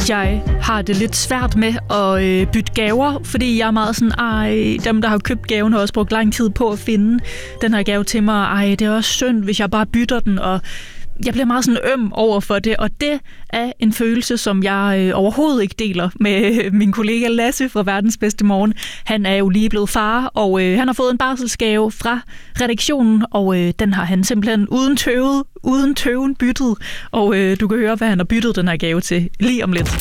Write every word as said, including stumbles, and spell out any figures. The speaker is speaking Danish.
at jeg har det lidt svært med at øh, bytte gaver, fordi jeg er meget sådan, ej, dem der har købt gaven har også brugt lang tid på at finde den her gave til mig. Ej, det er også synd, hvis jeg bare bytter den, og jeg bliver meget sådan øm over for det, og det er en følelse, som jeg øh, overhovedet ikke deler med øh, min kollega Lasse fra Verdens Bedste Morgen. Han er jo lige blevet far, og øh, han har fået en barselsgave fra redaktionen, og øh, den har han simpelthen uden tøvet, uden tøven byttet, og øh, du kan høre, hvad han har byttet den her gave til lige om lidt.